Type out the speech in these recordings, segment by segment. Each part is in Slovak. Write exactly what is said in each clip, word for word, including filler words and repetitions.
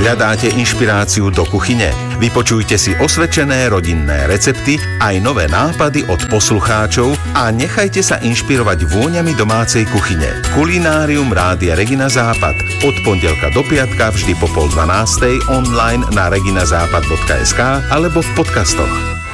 Hľadáte inšpiráciu do kuchyne? Vypočujte si osvedčené rodinné recepty, aj nové nápady od poslucháčov a nechajte sa inšpirovať vôňami domácej kuchyne. Kulinárium Rádia Regina Západ. Od pondelka do piatka vždy po pol dvanástej online na reginazápad bodka es ká alebo v podcastoch.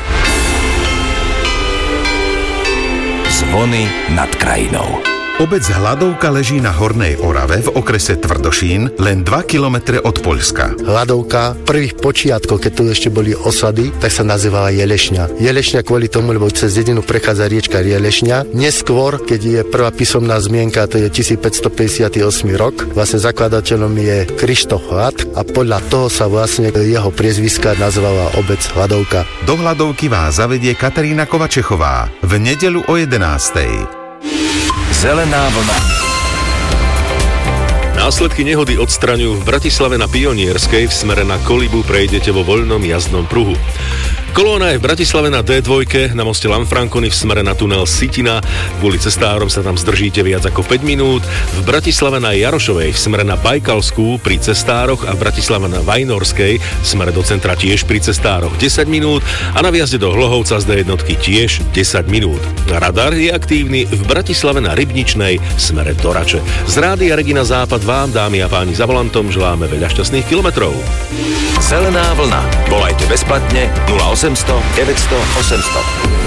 Zvony nad krajinou. Obec Hladovka leží na Hornej Orave v okrese Tvrdošín, len dva kilometre od Poľska. Hladovka prvých počiatkov, keď tu ešte boli osady, tak sa nazývala Jelešňa. Jelešňa kvôli tomu, lebo cez dedinu prechádza riečka Jelešňa. Neskôr, keď je prvá písomná zmienka, to je tisícpäťstopäťdesiatosem rok, vlastne zakladateľom je Krištof Hlad a podľa toho sa vlastne jeho priezviska nazvala obec Hladovka. Do Hladovky vás zavedie Katarína Kovačechová v nedeľu o jedenástej. Zelená vlna. Následky nehody odstraňujú v Bratislave na Pionierskej, v smere na Kolibu prejdete vo voľnom jazdnom pruhu. Kolóna je v Bratislave na dé dva, na moste Lanfranconi v smere na tunel Sitina. Kvôli cestárom sa tam zdržíte viac ako päť minút. V Bratislave na Jarošovej v smere na Bajkalskú pri cestároch a v Bratislave na Vajnorskej v smere do centra tiež pri cestároch desať minút a na viazde do Hlohovca z dé jedna tiež desať minút. Radar je aktívny v Bratislave na Rybničnej v smere do Rače. Z Rádia Regina Západ vám, dámy a páni, za volantom želáme veľa šťastných kilometrov. Zelená vlna. Volajte bezplatne nula osemsto deväťsto osemsto.